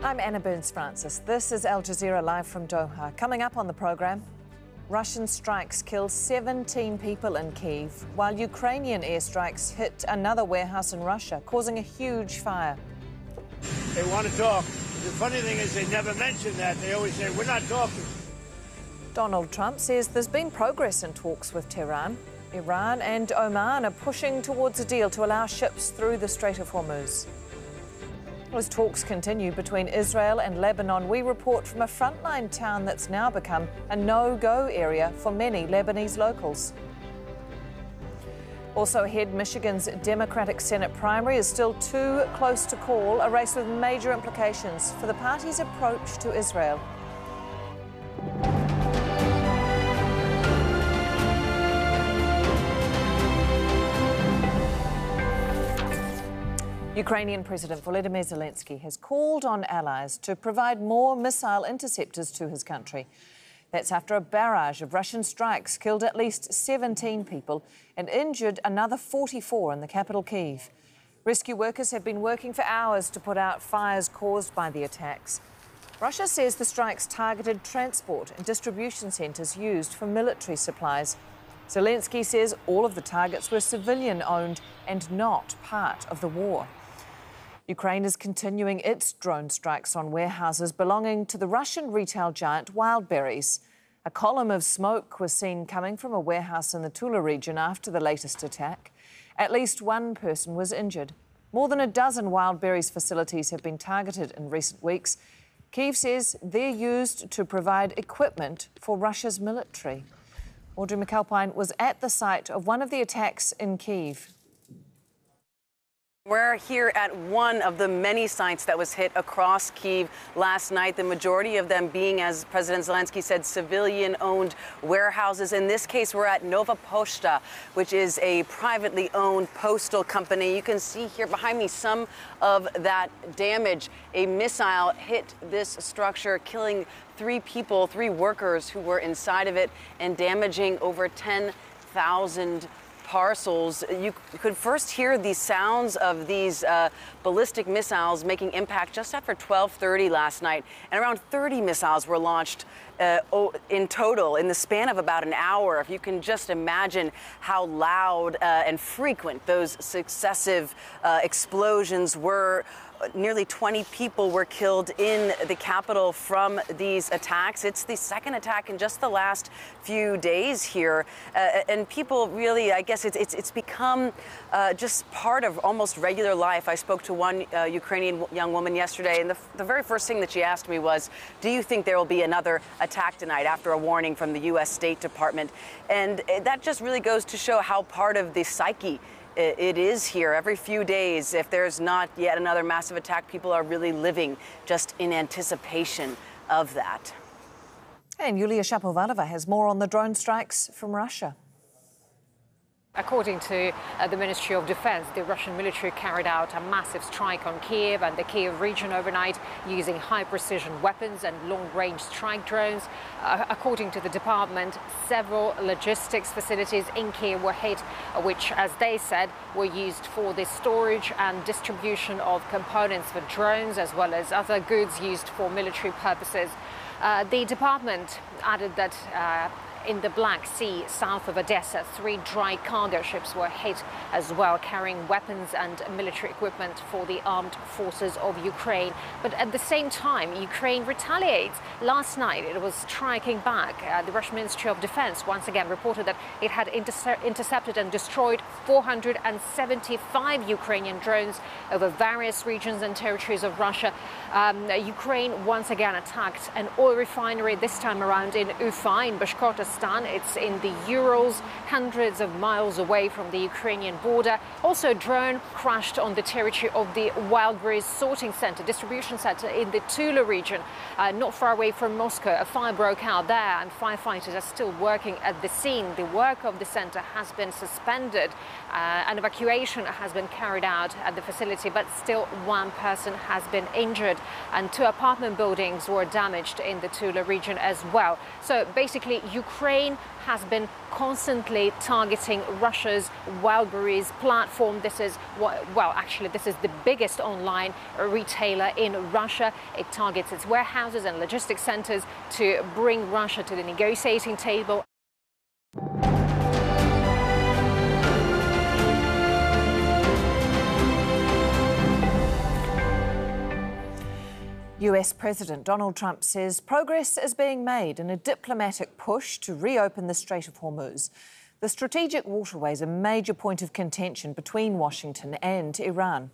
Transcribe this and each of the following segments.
I'm Anna Burns-Francis. This is Al Jazeera live from Doha. Coming up on the programme, Russian strikes kill 17 people in Kyiv, while Ukrainian airstrikes hit another warehouse in Russia, causing a huge fire. They want to talk. The funny thing is they never mention that. They always say, we're not talking. Donald Trump says there's been progress in talks with Tehran. Iran and Oman are pushing towards a deal to allow ships through the Strait of Hormuz. As talks continue between Israel and Lebanon, we report from a frontline town that's now become a no-go area for many Lebanese locals. Also ahead, Michigan's Democratic Senate primary is still too close to call, a race with major implications for the party's approach to Israel. Ukrainian President Volodymyr Zelensky has called on allies to provide more missile interceptors to his country. That's after a barrage of Russian strikes killed at least 17 people and injured another 44 in the capital, Kyiv. Rescue workers have been working for hours to put out fires caused by the attacks. Russia says the strikes targeted transport and distribution centres used for military supplies. Zelensky says all of the targets were civilian-owned and not part of the war. Ukraine is continuing its drone strikes on warehouses belonging to the Russian retail giant Wildberries. A column of smoke was seen coming from a warehouse in the Tula region after the latest attack. At least one person was injured. More than a dozen Wildberries facilities have been targeted in recent weeks. Kyiv says they're used to provide equipment for Russia's military. Audrey McAlpine was at the site of one of the attacks in Kyiv. We're here at one of the many sites that was hit across Kyiv last night, the majority of them being, as President Zelensky said, civilian-owned warehouses. In this case, we're at Nova Poshta, which is a privately owned postal company. You can see here behind me some of that damage. A missile hit this structure, killing 3 people, 3 workers who were inside of it, and damaging over 10,000 parcels. You could first hear the sounds of these ballistic missiles making impact just after 12:30 last night, and around 30 missiles were launched in total in the span of about an hour. If you can just imagine how loud and frequent those successive explosions were. Nearly 20 people were killed in the capital from these attacks. It's the second attack in just the last few days here. And people really, I guess it's become just part of almost regular life. I spoke to one Ukrainian young woman yesterday, and the very first thing that she asked me was, do you think there will be another attack tonight, after a warning from the U.S. State Department? And that just really goes to show how part of the psyche it is here. Every few days, if there's not yet another massive attack, people are really living just in anticipation of that. And Yulia Shapovalova has more on the drone strikes from Russia. According to the Ministry of Defense, the Russian military carried out a massive strike on Kyiv and the Kyiv region overnight using high-precision weapons and long-range strike drones. According to the department, several logistics facilities in Kyiv were hit, which, as they said, were used for the storage and distribution of components for drones, as well as other goods used for military purposes. The department added that in the Black Sea, south of Odessa, 3 dry cargo ships were hit as well, carrying weapons and military equipment for the armed forces of Ukraine. But at the same time, Ukraine retaliates. Last night, it was striking back. The Russian Ministry of Defense once again reported that it had intercepted and destroyed 475 Ukrainian drones over various regions and territories of Russia. Ukraine once again attacked an oil refinery, this time around in Ufa, in Bashkortostan. It's in the Urals, hundreds of miles away from the Ukrainian border. Also, a drone crashed on the territory of the Wildberries sorting center, distribution center in the Tula region, not far away from Moscow. A fire broke out there, and firefighters are still working at the scene. The work of the center has been suspended. An evacuation has been carried out at the facility, but still one person has been injured. and 2 apartment buildings were damaged in the Tula region as well. So basically, Ukraine has been constantly targeting Russia's Wildberries platform. This is this is the biggest online retailer in Russia. It targets its warehouses and logistics centers to bring Russia to the negotiating table. US President Donald Trump says progress is being made in a diplomatic push to reopen the Strait of Hormuz. The strategic waterway is a major point of contention between Washington and Iran.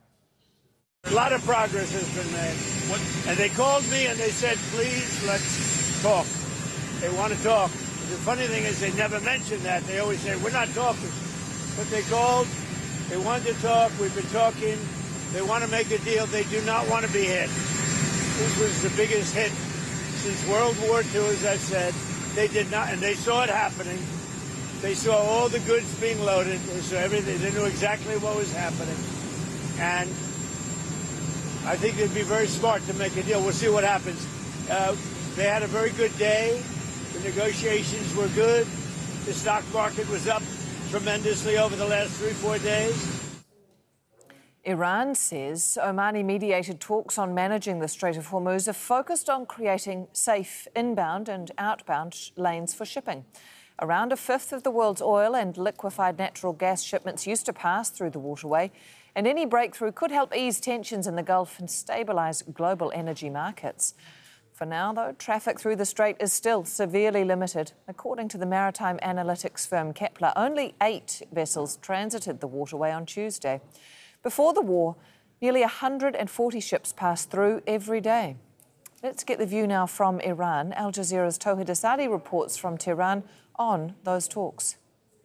A lot of progress has been made. And they called me and they said, please, let's talk. They want to talk. The funny thing is they never mention that. They always say, we're not talking. But they called. They wanted to talk. We've been talking. They want to make a deal. They do not want to be hit. This was the biggest hit since World War II, as I said. They did not, and they saw it happening. They saw all the goods being loaded. They saw everything. They knew exactly what was happening. And I think they'd be very smart to make a deal. We'll see what happens. They had a very good day. The negotiations were good. The stock market was up tremendously over the last 3-4 days. Iran says Omani-mediated talks on managing the Strait of Hormuz are focused on creating safe inbound and outbound lanes for shipping. Around a fifth of the world's oil and liquefied natural gas shipments used to pass through the waterway, and any breakthrough could help ease tensions in the Gulf and stabilise global energy markets. For now, though, traffic through the strait is still severely limited. According to the maritime analytics firm Kepler, only 8 vessels transited the waterway on Tuesday. Before the war, nearly 140 ships passed through every day. Let's get the view now from Iran. Al Jazeera's Tawhid Asadi reports from Tehran on those talks.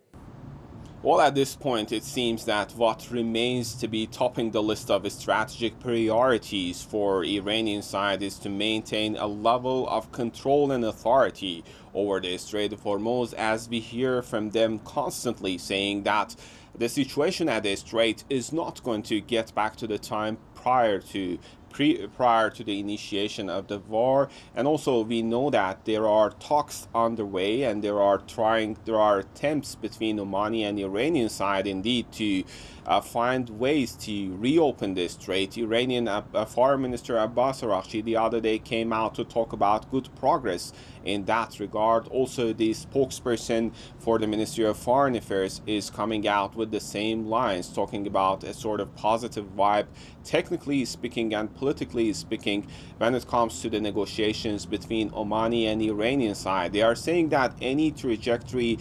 Well, at this point, it seems that what remains to be topping the list of strategic priorities for Iranian side is to maintain a level of control and authority over the Strait of Hormuz, as we hear from them constantly saying that the situation at the Strait is not going to get back to the time prior to the initiation of the war. And also we know that there are talks underway and there are attempts between Omani and Iranian side indeed to find ways to reopen the strait. Iranian Foreign Minister Abbas Araghchi the other day came out to talk about good progress in that regard. Also, the spokesperson for the Ministry of Foreign Affairs is coming out with the same lines, talking about a sort of positive vibe, technically speaking and politically speaking, when it comes to the negotiations between Omani and Iranian side. They are saying that any trajectory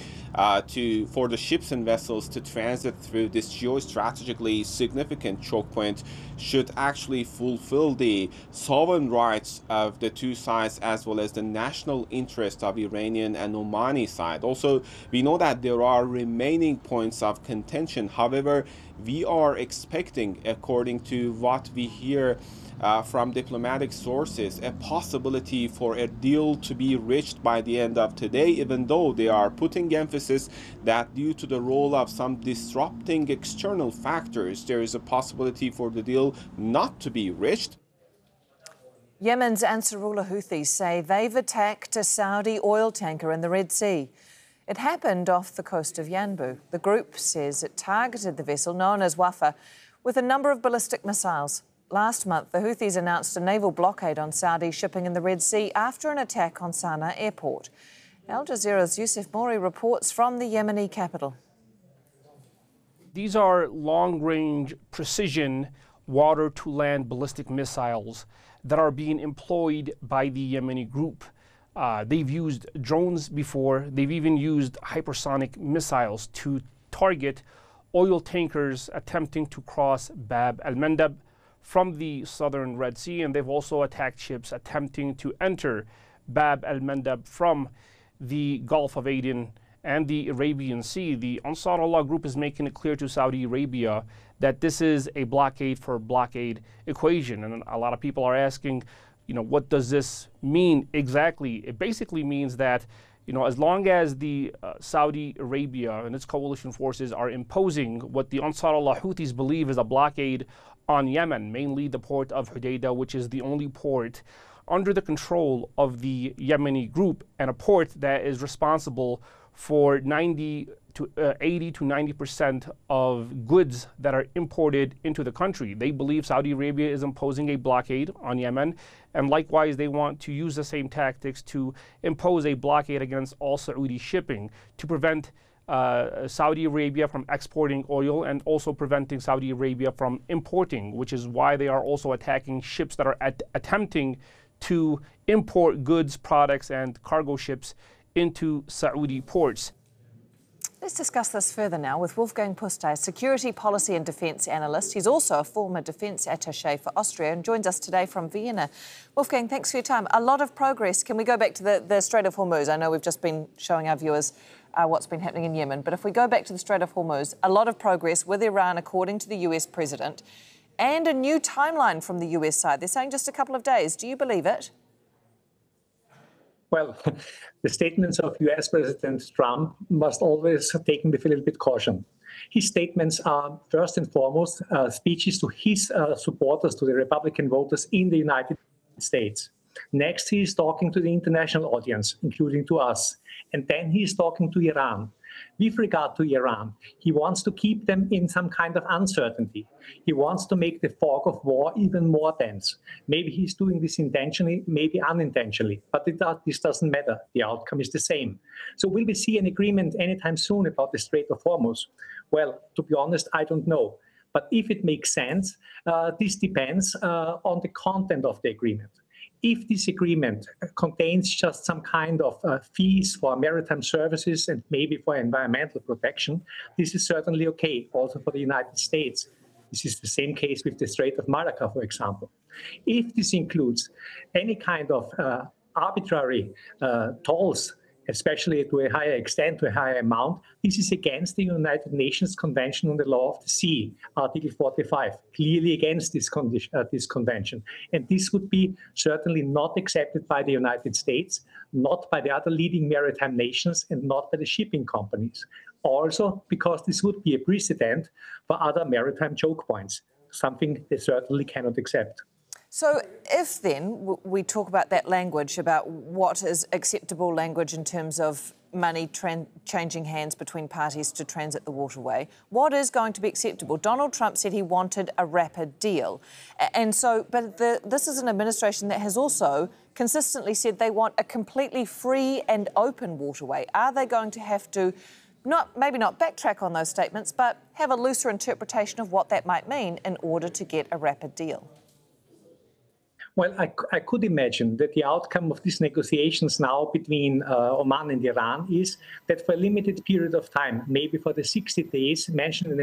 for the ships and vessels to transit through this geostrategically significant choke point should actually fulfill the sovereign rights of the two sides as well as the national interest of Iranian and Omani side. Also, we know that there are remaining points of contention. However, we are expecting, according to what we hear from diplomatic sources, a possibility for a deal to be reached by the end of today, even though they are putting emphasis that due to the role of some disrupting external factors, there is a possibility for the deal not to be reached. Yemen's Ansarullah Houthis say they've attacked a Saudi oil tanker in the Red Sea. It happened off the coast of Yanbu. The group says it targeted the vessel, known as Wafa, with a number of ballistic missiles. Last month, the Houthis announced a naval blockade on Saudi shipping in the Red Sea after an attack on Sana'a airport. Al Jazeera's Yusuf Mori reports from the Yemeni capital. These are long-range precision water-to-land ballistic missiles that are being employed by the Yemeni group. They've used drones before. They've even used hypersonic missiles to target oil tankers attempting to cross Bab al-Mandab from the southern Red Sea, and they've also attacked ships attempting to enter Bab al-Mandab from the Gulf of Aden and the Arabian Sea. The Ansar Allah group is making it clear to Saudi Arabia that this is a blockade for blockade equation. And a lot of people are asking, what does this mean exactly? It basically means that, as long as the Saudi Arabia and its coalition forces are imposing what the Ansar Allah Houthis believe is a blockade on Yemen, mainly the port of Hodeidah, which is the only port under the control of the Yemeni group, and a port that is responsible for 80 to 90% of goods that are imported into the country. They believe Saudi Arabia is imposing a blockade on Yemen, and likewise they want to use the same tactics to impose a blockade against all Saudi shipping to prevent Saudi Arabia from exporting oil and also preventing Saudi Arabia from importing, which is why they are also attacking ships that are attempting to import goods, products, and cargo ships into Saudi ports. Let's discuss this further now with Wolfgang Puste, security policy and defence analyst. He's also a former defence attaché for Austria and joins us today from Vienna. Wolfgang, thanks for your time. A lot of progress. Can we go back to the Strait of Hormuz? I know we've just been showing our viewers what's been happening in Yemen, but if we go back to the Strait of Hormuz, a lot of progress with Iran, according to the US president, and a new timeline from the US side. They're saying just a couple of days. Do you believe it? Well, the statements of US President Trump must always be taken with a little bit caution. His statements are, first and foremost, speeches to his supporters, to the Republican voters in the United States. Next, he is talking to the international audience, including to us. And then he is talking to Iran. With regard to Iran, he wants to keep them in some kind of uncertainty. He wants to make the fog of war even more dense. Maybe he's doing this intentionally, maybe unintentionally, but this doesn't matter. The outcome is the same. So will we see an agreement anytime soon about the Strait of Hormuz? Well, to be honest, I don't know. But if it makes sense, this depends on the content of the agreement. If this agreement contains just some kind of fees for maritime services and maybe for environmental protection, this is certainly okay, also for the United States. This is the same case with the Strait of Malacca, for example. If this includes any kind of arbitrary tolls, especially to a higher extent, to a higher amount, this is against the United Nations Convention on the Law of the Sea, Article 45, clearly against this convention. And this would be certainly not accepted by the United States, not by the other leading maritime nations, and not by the shipping companies. Also, because this would be a precedent for other maritime choke points, something they certainly cannot accept. So if then we talk about that language, about what is acceptable language in terms of money changing hands between parties to transit the waterway, what is going to be acceptable? Donald Trump said he wanted a rapid deal. And so, but this is an administration that has also consistently said they want a completely free and open waterway. Are they going to have to maybe not backtrack on those statements, but have a looser interpretation of what that might mean in order to get a rapid deal? Well, I could imagine that the outcome of these negotiations now between Oman and Iran is that for a limited period of time, maybe for the 60 days mentioned in the